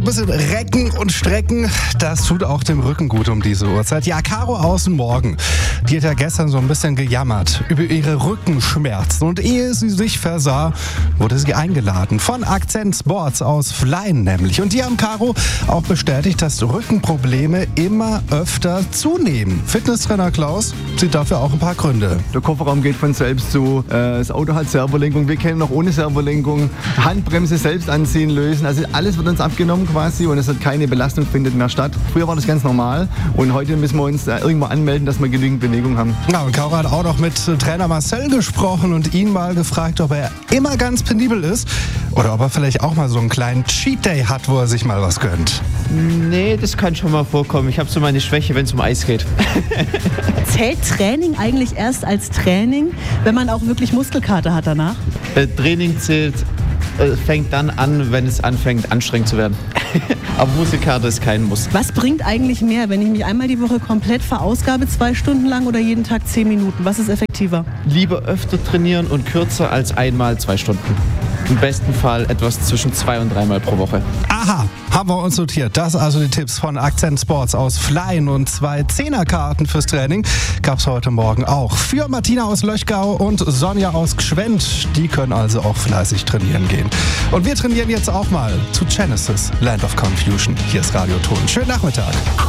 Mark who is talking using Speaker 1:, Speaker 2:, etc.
Speaker 1: Ein bisschen recken und strecken, das tut auch dem Rücken gut um diese Uhrzeit. Ja, Caro außen Morgen, die hat ja gestern so ein bisschen gejammert über ihre Rückenschmerzen. Und ehe sie sich versah, wurde sie eingeladen von Akzent Sports aus Flein nämlich. Und die haben Caro auch bestätigt, dass Rückenprobleme immer öfter zunehmen. Fitnesstrainer Klaus sieht dafür auch ein paar Gründe.
Speaker 2: Der Kofferraum geht von selbst zu, das Auto hat Servolenkung, wir kennen noch ohne Servolenkung, Handbremse selbst anziehen, lösen, also alles wird uns abgenommen quasi und es hat keine Belastung, findet mehr statt. Früher war das ganz normal und heute müssen wir uns irgendwo anmelden, dass wir genügend Bewegung haben.
Speaker 1: Ja, und Caro hat auch noch mit Trainer Marcel gesprochen und ihn mal gefragt, ob er immer ganz penibel ist oder ob er vielleicht auch mal so einen kleinen Cheat Day hat, wo er sich mal was gönnt.
Speaker 3: Nee, das kann schon mal vorkommen. Ich habe so meine Schwäche, wenn es um Eis geht.
Speaker 4: Zählt Training eigentlich erst als Training, wenn man auch wirklich Muskelkater hat danach?
Speaker 3: Training fängt dann an, wenn es anfängt, anstrengend zu werden. Aber Muskelkater ist kein Muss.
Speaker 4: Was bringt eigentlich mehr, wenn ich mich einmal die Woche komplett verausgabe, 2 Stunden lang oder jeden Tag 10 Minuten? Was ist effektiver?
Speaker 3: Lieber öfter trainieren und kürzer als einmal 2 Stunden. Im besten Fall etwas zwischen 2 und 3 Mal pro Woche.
Speaker 1: Aha, haben wir uns notiert. Das also die Tipps von Akzent Sports aus Flein und 2 10er-Karten fürs Training gab's heute Morgen auch. Für Martina aus Löchgau und Sonja aus Gschwend. Die können also auch fleißig trainieren gehen. Und wir trainieren jetzt auch mal zu Genesis, Land of Confusion. Hier ist Radio Ton. Schönen Nachmittag.